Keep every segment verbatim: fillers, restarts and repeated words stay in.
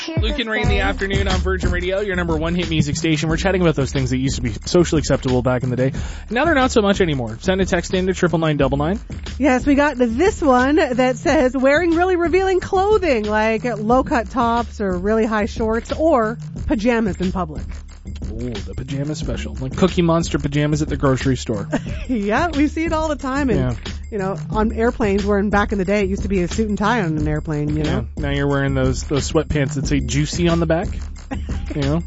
Luke and Ray in the afternoon on Virgin Radio, your number one hit music station. We're chatting about those things that used to be socially acceptable back in the day. And now they're not so much anymore. Send a text in to triple nine double nine. Yes, we got this one that says wearing really revealing clothing like low-cut tops or really high shorts or pajamas in public. Ooh, the pajama special. Like Cookie Monster pajamas at the grocery store. Yeah, we see it all the time. And, Yeah. you know, on airplanes where back in the day it used to be a suit and tie on an airplane, you know? Yeah. Now you're wearing those those sweatpants that say juicy on the back. You know?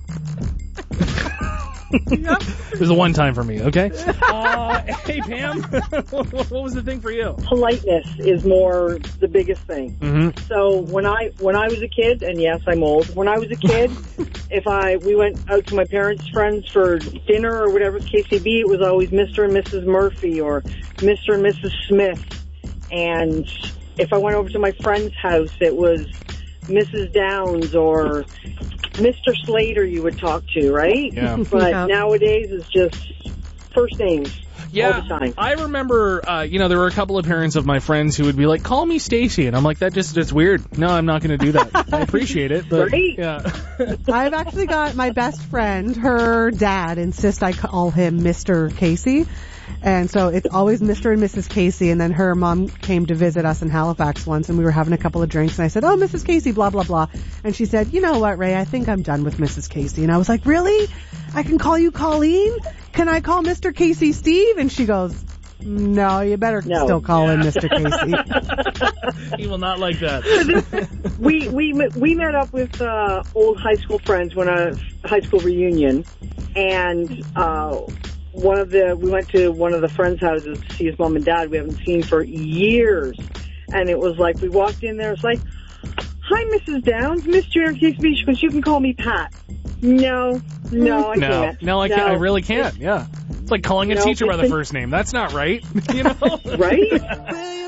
Yep. It was a one time for me, okay? Uh, hey, Pam, what was the thing for you? Politeness is more the biggest thing. Mm-hmm. So when I when I was a kid, and yes, I'm old. When I was a kid, if I we went out to my parents' friends for dinner or whatever, K C B, it was always Mister and Missus Murphy or Mister and Missus Smith. And if I went over to my friend's house, it was Missus Downs or Mister Slater you would talk to, right? Yeah. But Yeah. nowadays it's just first names Yeah, all the time. I remember, uh, you know, there were a couple of parents of my friends who would be like, call me Stacy. And I'm like, that just, it's weird. No, I'm not going to do that. I appreciate it, but Right? yeah. I've actually got my best friend, her dad insists I call him Mister Casey. And so it's always Mister and Missus Casey. And then her mom came to visit us in Halifax once and we were having a couple of drinks and I said, oh, Missus Casey, blah, blah, blah. And she said, you know what, Ray, I think I'm done with Missus Casey. And I was like, really? I can call you Colleen? Can I call Mister Casey Steve? And she goes, no, you better No. still call him Mister Casey. He will not like that. we we we met up with uh, old high school friends when a high school reunion, and uh, one of the we went to one of the friends' houses to see his mom and dad we haven't seen for years, and it was like we walked in there, it's like, hi, Missus Downs, Miss Junior K C B. She goes, you can call me Pat. No, no, I No, can't. no, I can't. I really can't. Yeah. It's like calling a No, teacher by the it's- first name. That's not right. You know? Right?